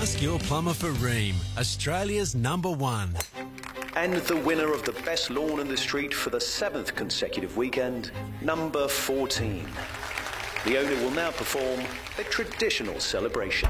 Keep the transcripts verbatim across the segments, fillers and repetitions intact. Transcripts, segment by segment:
Ask your plumber for Rheem, Australia's number one. And the winner of the best lawn in the street for the seventh consecutive weekend, number fourteen. The owner will now perform a traditional celebration.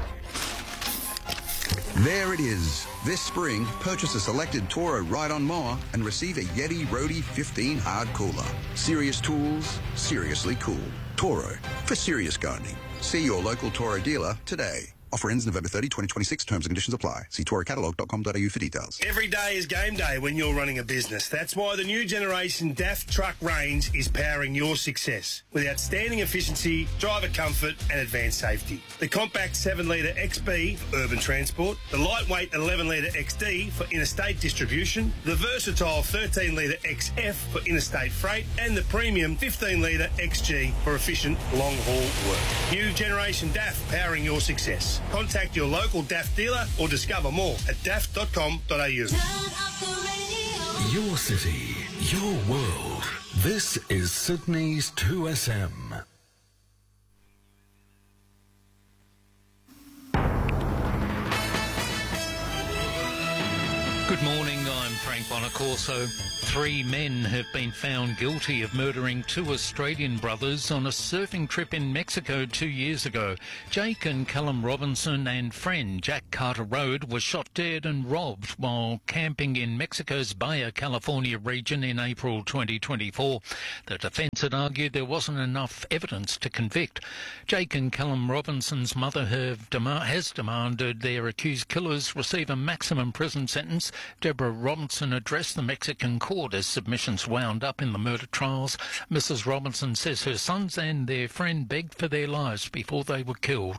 There it is. This spring, purchase a selected Toro ride-on mower and receive a Yeti Roadie fifteen hard cooler. Serious tools, seriously cool. Toro, for serious gardening. See your local Toro dealer today. Offer ends November thirtieth, twenty twenty-six. Terms and conditions apply. See toro catalog dot com dot a u for details. Every day is game day when you're running a business. That's why the new generation D A F truck range is powering your success with outstanding efficiency, driver comfort and advanced safety. The compact seven litre X B for urban transport, the lightweight eleven litre X D for interstate distribution, the versatile thirteen litre X F for interstate freight and the premium fifteen litre X G for efficient long-haul work. New generation D A F powering your success. Contact your local D A F dealer or discover more at d a f dot com dot a u. Your city, your world. This is Sydney's two S M. Good morning, I'm Frank Bonacorso. Three men have been found guilty of murdering two Australian brothers on a surfing trip in Mexico two years ago. Jake and Callum Robinson and friend Jack Carter Road were shot dead and robbed while camping in Mexico's Baja California region in April twenty twenty-four. The defence had argued there wasn't enough evidence to convict. Jake and Callum Robinson's mother have dem- has demanded their accused killers receive a maximum prison sentence. Deborah Robinson addressed the Mexican court as submissions wound up in the murder trials. Missus Robinson says her sons and their friend begged for their lives before they were killed.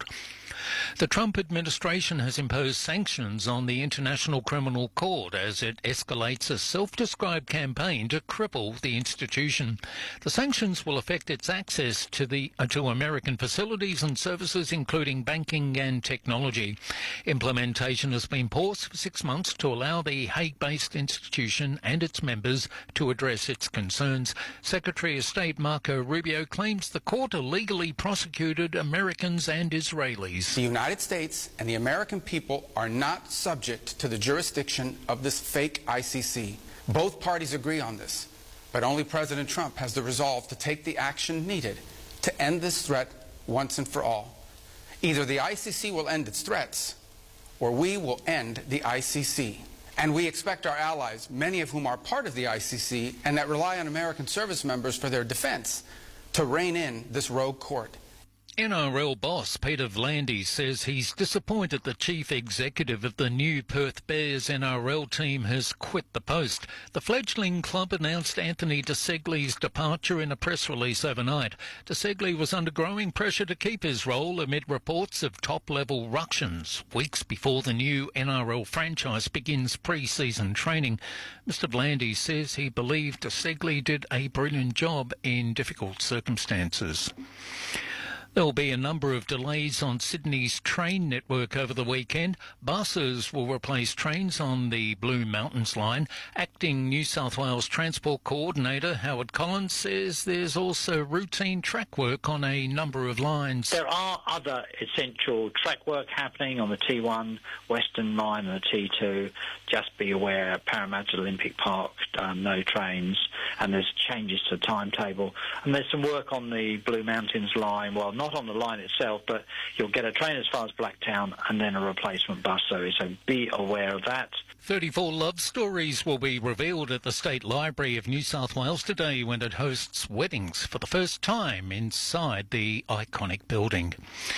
The Trump administration has imposed sanctions on the International Criminal Court as it escalates a self-described campaign to cripple the institution. The sanctions will affect its access to the uh, to American facilities and services, including banking and technology. Implementation has been paused for six months to allow the Hague-based institution and its members to address its concerns. Secretary of State Marco Rubio claims the court illegally prosecuted Americans and Israelis. The United States and the American people are not subject to the jurisdiction of this fake I C C. Both parties agree on this, but only President Trump has the resolve to take the action needed to end this threat once and for all. Either the I C C will end its threats, or we will end the I C C. And we expect our allies, many of whom are part of the I C C and that rely on American service members for their defense, to rein in this rogue court. N R L boss Peter V'landys says he's disappointed the chief executive of the new Perth Bears N R L team has quit the post. The fledgling club announced Anthony De Segli's departure in a press release overnight. De Segli was under growing pressure to keep his role amid reports of top-level ructions weeks before the new N R L franchise begins pre-season training. Mister V'landys says he believed De Segli did a brilliant job in difficult circumstances. There will be a number of delays on Sydney's train network over the weekend. Buses will replace trains on the Blue Mountains line. Acting New South Wales Transport Coordinator Howard Collins says there's also routine track work on a number of lines. There are other essential track work happening on the T one, Western Line and the T two. Just be aware, at Parramatta Olympic Park, um, no trains, and there's changes to the timetable. And there's some work on the Blue Mountains line, well, not on the line itself, but you'll get a train as far as Blacktown and then a replacement bus service, so be aware of that. thirty-four love stories will be revealed at the State Library of New South Wales today when it hosts weddings for the first time inside the iconic building.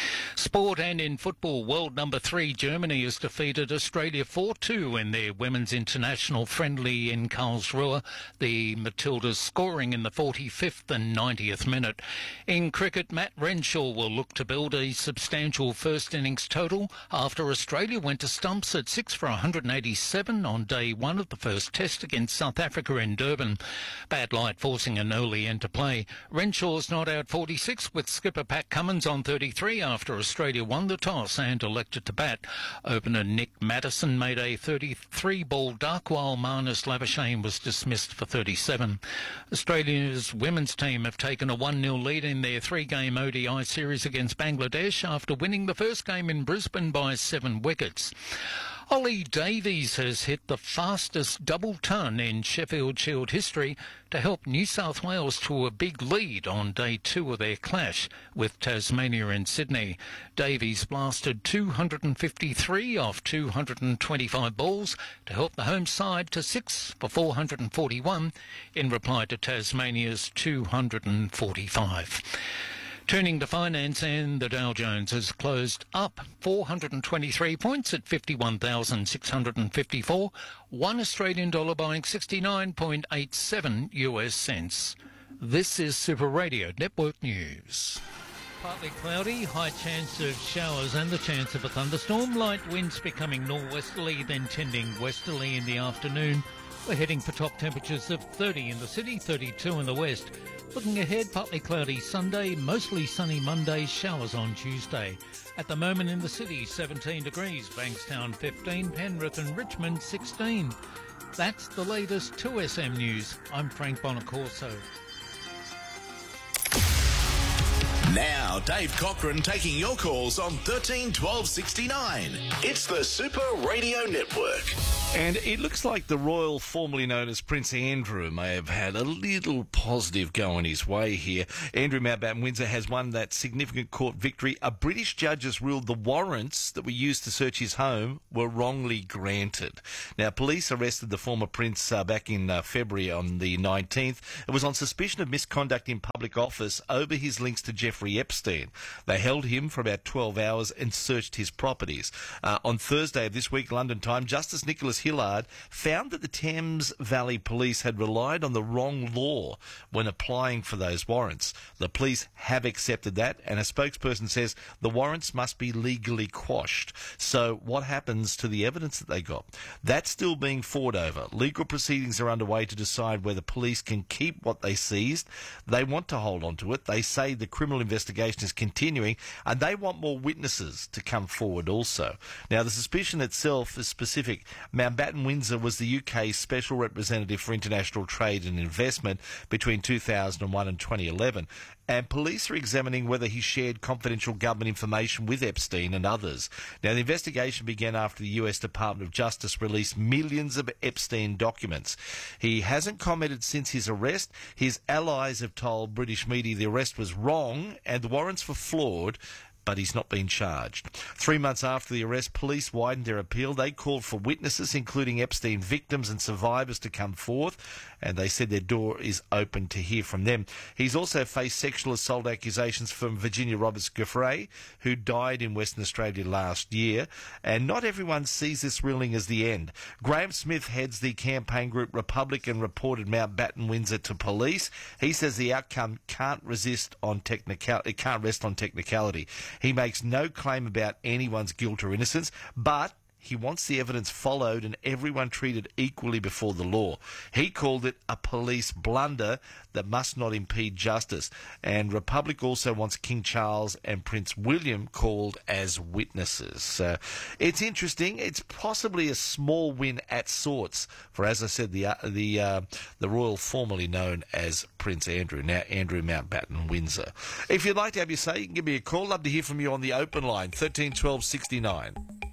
Sport and in football, world number three Germany has defeated Australia four two in their women's international friendly in Karlsruhe, the Matildas scoring in the forty-fifth and ninetieth minute. In cricket, Matt Renshaw will look to build a substantial first innings total after Australia went to stumps at six for one hundred eighty-seven thirty-seven on day one of the first test against South Africa in Durban. Bad light forcing an early end to play. Renshaw's not out forty-six with skipper Pat Cummins on thirty-three after Australia won the toss and elected to bat. Opener Nick Maddison made a thirty-three ball duck while Marnus Labuschagne was dismissed for thirty-seven. Australia's women's team have taken a one nil lead in their three-game O D I series against Bangladesh after winning the first game in Brisbane by seven wickets. Ollie Davies has hit the fastest double ton in Sheffield Shield history to help New South Wales to a big lead on day two of their clash with Tasmania in Sydney. Davies blasted two hundred fifty-three off two hundred twenty-five balls to help the home side to six for four hundred forty-one in reply to Tasmania's two hundred forty-five. Turning to finance, and the Dow Jones has closed up four hundred twenty-three points at fifty-one thousand six hundred fifty-four, one Australian dollar buying sixty-nine point eight seven U S cents. This is Super Radio Network News. Partly cloudy, high chance of showers and the chance of a thunderstorm. Light winds becoming northwesterly, then tending westerly in the afternoon. We're heading for top temperatures of thirty in the city, thirty-two in the west. Looking ahead, partly cloudy Sunday, mostly sunny Monday, showers on Tuesday. At the moment in the city, seventeen degrees, Bankstown fifteen, Penrith and Richmond sixteen. That's the latest two S M News. I'm Frank Bonacorso. Now, Dave Cochran taking your calls on thirteen twelve sixty-nine. It's the Super Radio Network. And it looks like the royal, formerly known as Prince Andrew, may have had a little positive going his way here. Andrew Mountbatten Windsor has won that significant court victory. A British judge has ruled the warrants that were used to search his home were wrongly granted. Now, police arrested the former prince uh, back in uh, February on the nineteenth. It was on suspicion of misconduct in public office over his links to Jeffrey Epstein. They held him for about twelve hours and searched his properties. Uh, on Thursday of this week, London time, Justice Nicholas Hillard found that the Thames Valley Police had relied on the wrong law when applying for those warrants. The police have accepted that, and a spokesperson says the warrants must be legally quashed. So what happens to the evidence that they got? That's still being fought over. Legal proceedings are underway to decide whether police can keep what they seized. They want to hold on to it. They say the criminal investigation is continuing, and they want more witnesses to come forward also. Now, the suspicion itself is specific. Mountbatten Windsor was the U K's Special Representative for International Trade and Investment between two thousand one and twenty eleven. And police are examining whether he shared confidential government information with Epstein and others. Now, the investigation began after the U S Department of Justice released millions of Epstein documents. He hasn't commented since his arrest. His allies have told British media the arrest was wrong and the warrants were flawed, but he's not been charged. Three months after the arrest, police widened their appeal. They called for witnesses, including Epstein victims and survivors, to come forth, and they said their door is open to hear from them. He's also faced sexual assault accusations from Virginia Roberts Giuffre, who died in Western Australia last year, and not everyone sees this ruling as the end. Graham Smith heads the campaign group Republican reported Mountbatten Windsor to police. He says the outcome can't resist on technical- it can't rest on technicality. He makes no claim about anyone's guilt or innocence, but he wants the evidence followed and everyone treated equally before the law. He called it a police blunder that must not impede justice. And Republic also wants King Charles and Prince William called as witnesses. So it's interesting. It's possibly a small win at sorts for, as I said, the uh, the uh, the royal formerly known as Prince Andrew, now Andrew Mountbatten Windsor. If you'd like to have your say, you can give me a call. Love to hear from you on the open line, thirteen twelve sixty-nine.